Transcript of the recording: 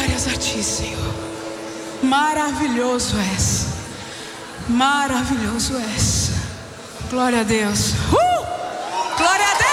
Glórias a ti, Senhor. Maravilhoso és. Maravilhoso és. Glória a Deus. Glória a Deus.